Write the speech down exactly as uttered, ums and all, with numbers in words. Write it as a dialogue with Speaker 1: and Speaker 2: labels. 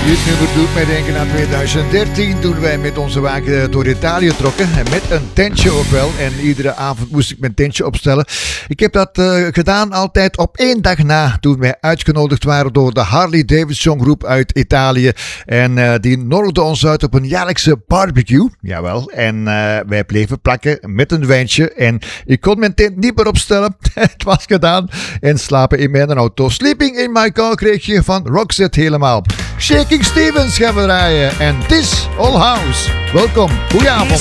Speaker 1: Dit nummer doet mij denken aan twintig dertien, toen wij met onze wagen door Italië trokken. Met een tentje ook wel. En iedere avond moest ik mijn tentje opstellen. Ik heb dat uh, gedaan altijd op één dag na, toen wij uitgenodigd waren door de Harley Davidson groep uit Italië. En uh, die nodigde ons uit op een jaarlijkse barbecue. Jawel. En uh, wij bleven plakken met een wijntje. En ik kon mijn tent niet meer opstellen. Het was gedaan. En slapen in mijn auto. Sleeping in my car kreeg je van Roxette helemaal. Shaking Stevens gaan we draaien. En This Old House. Welkom. Goedenavond.